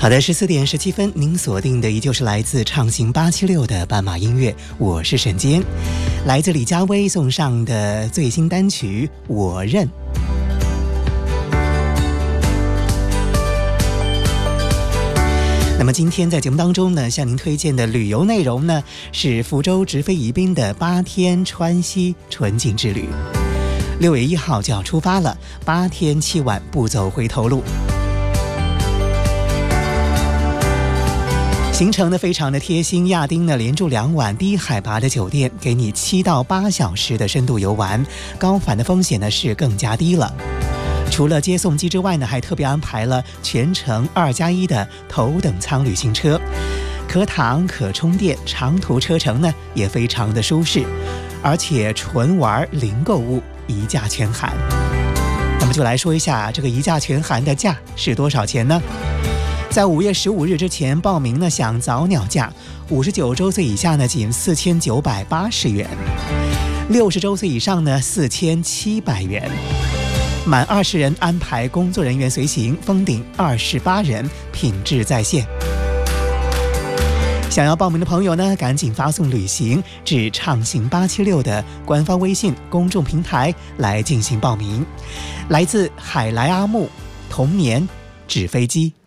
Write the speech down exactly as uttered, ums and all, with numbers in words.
好的，十四点十七分，您锁定的依旧是来自畅行八七六的斑马音乐，我是沈坚，来自李佳薇送上的最新单曲《我认》。那么今天在节目当中呢，向您推荐的旅游内容呢，是福州直飞宜宾的八天川西纯净之旅。六月一号就要出发了，八天七晚不走回头路。行程呢非常的贴心，亚丁呢连住两晚低海拔的酒店，给你七到八小时的深度游玩，高反的风险呢是更加低了。除了接送机之外呢，还特别安排了全程二加一的头等舱旅行车，可躺可充电，长途车程呢也非常的舒适，而且纯玩零购物，一价全含。那么就来说一下这个一价全含的价是多少钱呢？在五月十五日之前报名呢，享早鸟价，五十九周岁以下呢仅四千九百八十元，六十周岁以上呢四千七百元。满二十人安排工作人员随行，封顶二十八人，品质在线。想要报名的朋友呢，赶紧发送旅行至畅行八七六的官方微信公众平台来进行报名。来自海莱阿木，童年纸飞机。